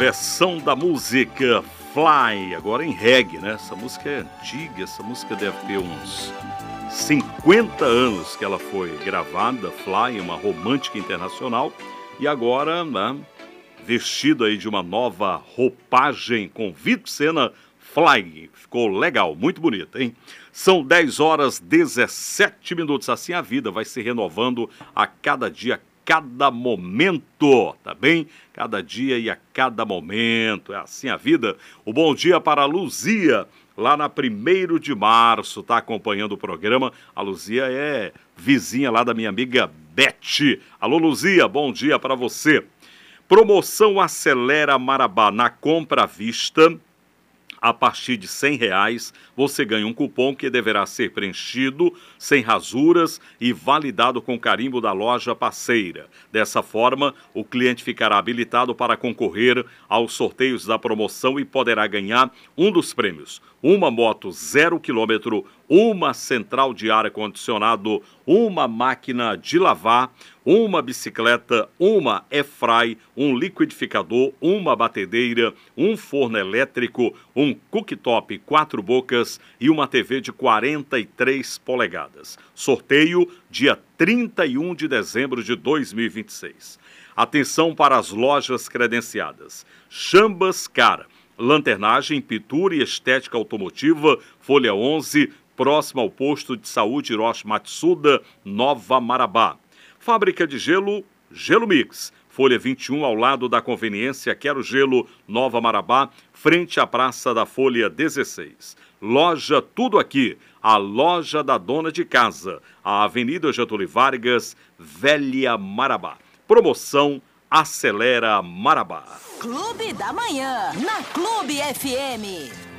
versão da música Fly, agora em reggae, né? Essa música é antiga, essa música deve ter uns 50 anos que ela foi gravada, Fly, uma romântica internacional, e agora, né, vestido aí de uma nova roupagem com Vitor Sena, Fly, ficou legal, muito bonita, hein? São 10 horas 17 minutos, assim a vida vai se renovando a cada dia, cada momento, tá bem? Cada dia e a cada momento, é assim a vida. O bom dia para a Luzia, lá na 1º de março, tá acompanhando o programa. A Luzia é vizinha lá da minha amiga Beth. Alô, Luzia, bom dia para você. Promoção Acelera Marabá na compra à vista. A partir de R$100, você ganha um cupom que deverá ser preenchido, sem rasuras e validado com carimbo da loja parceira. Dessa forma, o cliente ficará habilitado para concorrer aos sorteios da promoção e poderá ganhar um dos prêmios: uma moto 0 km, uma central de ar-condicionado, uma máquina de lavar, uma bicicleta, uma airfry, um liquidificador, uma batedeira, um forno elétrico, um cooktop 4 bocas e uma TV de 43 polegadas. Sorteio dia 31 de dezembro de 2026. Atenção para as lojas credenciadas: Chambas Cara, lanternagem, pintura e estética automotiva, Folha 11, próximo ao posto de saúde Hiroshi Matsuda, Nova Marabá. Fábrica de gelo, Gelo Mix, Folha 21, ao lado da conveniência Quero Gelo, Nova Marabá, frente à Praça da Folha 16. Loja Tudo Aqui, a loja da dona de casa, a Avenida Getúlio Vargas, Velha Marabá. Promoção Acelera Marabá. Clube da Manhã, na Clube FM.